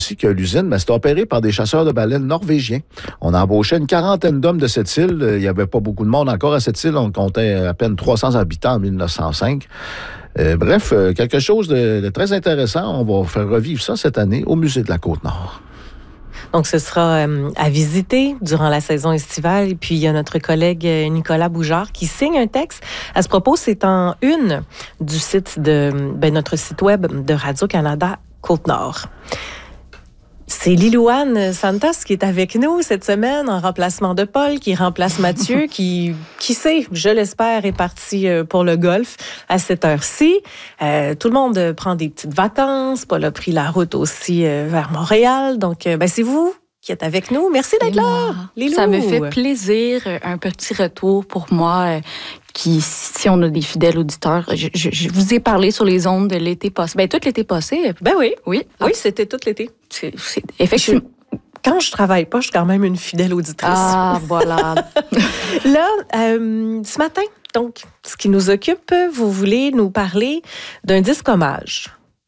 que l'usine, mais c'était opéré par des chasseurs de baleines norvégiens. On embauchait une quarantaine d'hommes de cette île. Il n'y avait pas beaucoup de monde encore à cette île. On comptait à peine 300 habitants en 1905. Bref, quelque chose de très intéressant. On va faire revivre ça cette année au Musée de la Côte-Nord. Donc, ce sera à visiter durant la saison estivale. Et puis, il y a notre collègue Nicolas Boujard qui signe un texte. À ce propos, c'est en une du site de notre site web de Radio-Canada Côte-Nord. C'est Lilouane Santos qui est avec nous cette semaine en remplacement de Paul, qui remplace Mathieu, qui sait, je l'espère, est parti pour le golf à cette heure-ci. Tout le monde prend des petites vacances. Paul a pris la route aussi vers Montréal. Donc, c'est vous qui êtes avec nous. Merci d'être là, Lilou. Ça me fait plaisir. Un petit retour pour moi. Si on a des fidèles auditeurs, je vous ai parlé sur les ondes de l'été passé. Tout l'été passé. Oui. Oui, c'était tout l'été. C'est effectivement. Quand je travaille pas, je suis quand même une fidèle auditrice. Ah, voilà. Là, ce matin, donc, ce qui nous occupe, vous voulez nous parler d'un disque hommage.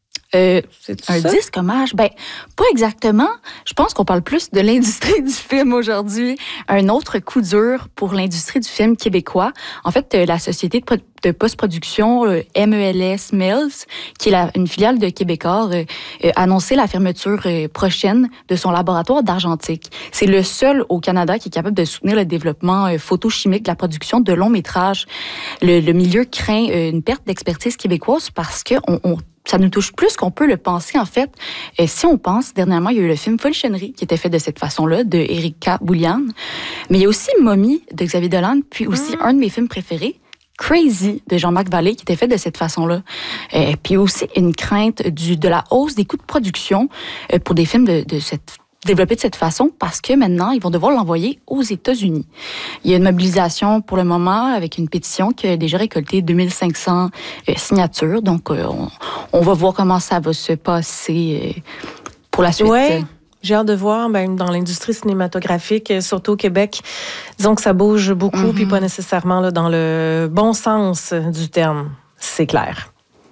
Un disque hommage? Pas exactement. Je pense qu'on parle plus de l'industrie du film aujourd'hui. Un autre coup dur pour l'industrie du film québécois. En fait, la société de post-production MELS Mills, qui est une filiale de Québécois, a annoncé la fermeture prochaine de son laboratoire d'Argentique. C'est le seul au Canada qui est capable de soutenir le développement photochimique de la production de longs métrages. Le milieu craint une perte d'expertise québécoise parce que ça nous touche plus qu'on peut le penser, en fait. Si on pense, dernièrement, il y a eu le film Folchenerie qui était fait de cette façon-là, de Erika Boulian. Mais il y a aussi Mommy de Xavier Dolan, puis aussi un de mes films préférés, Crazy de Jean-Marc Vallée, qui était fait de cette façon-là. Puis aussi une crainte de la hausse des coûts de production pour des films développés de cette façon parce que maintenant, ils vont devoir l'envoyer aux États-Unis. Il y a une mobilisation pour le moment avec une pétition qui a déjà récolté 2500 signatures. Donc, on va voir comment ça va se passer pour la suite. Ouais. J'ai hâte de voir, dans l'industrie cinématographique, surtout au Québec, disons que ça bouge beaucoup, puis pas nécessairement là, dans le bon sens du terme. C'est clair.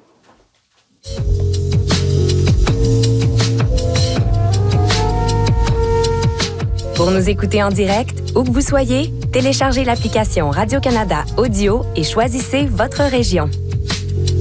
Pour nous écouter en direct, où que vous soyez, téléchargez l'application Radio-Canada Audio et choisissez votre région.